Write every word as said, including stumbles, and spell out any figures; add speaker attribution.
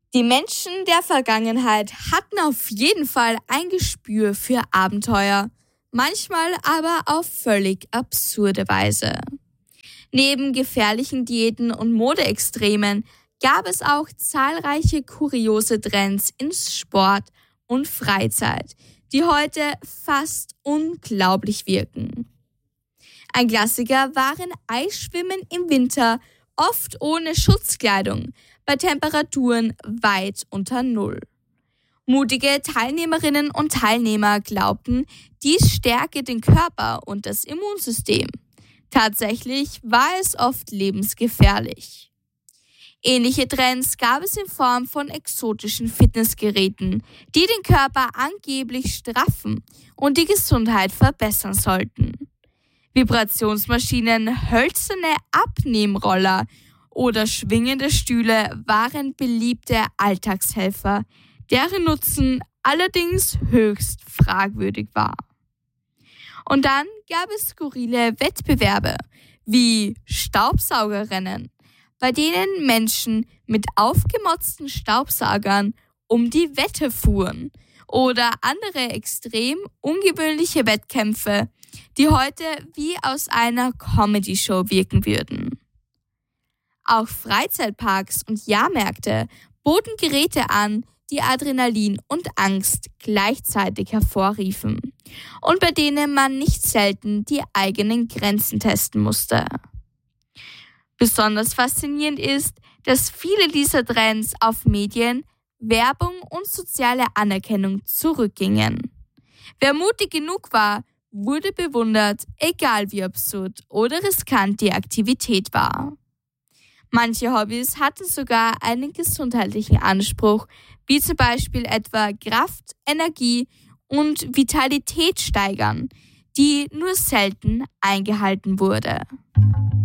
Speaker 1: Die Menschen der Vergangenheit hatten auf jeden Fall ein Gespür für Abenteuer, manchmal aber auf völlig absurde Weise. Neben gefährlichen Diäten und Modeextremen gab es auch zahlreiche kuriose Trends in Sport und Freizeit, die heute fast unglaublich wirken. Ein Klassiker waren Eisschwimmen im Winter, oft ohne Schutzkleidung, bei Temperaturen weit unter Null. Mutige Teilnehmerinnen und Teilnehmer glaubten, dies stärke den Körper und das Immunsystem. Tatsächlich war es oft lebensgefährlich. Ähnliche Trends gab es in Form von exotischen Fitnessgeräten, die den Körper angeblich straffen und die Gesundheit verbessern sollten. Vibrationsmaschinen, hölzerne Abnehmroller oder schwingende Stühle waren beliebte Alltagshelfer, deren Nutzen allerdings höchst fragwürdig war. Und dann gab es skurrile Wettbewerbe wie Staubsaugerrennen, bei denen Menschen mit aufgemotzten Staubsaugern um die Wette fuhren, oder andere extrem ungewöhnliche Wettkämpfe, die heute wie aus einer Comedy-Show wirken würden. Auch Freizeitparks und Jahrmärkte boten Geräte an, die Adrenalin und Angst gleichzeitig hervorriefen und bei denen man nicht selten die eigenen Grenzen testen musste. Besonders faszinierend ist, dass viele dieser Trends auf Medien, Werbung und soziale Anerkennung zurückgingen. Wer mutig genug war, wurde bewundert, egal wie absurd oder riskant die Aktivität war. Manche Hobbys hatten sogar einen gesundheitlichen Anspruch, wie zum Beispiel etwa Kraft, Energie und Vitalität steigern, die nur selten eingehalten wurde.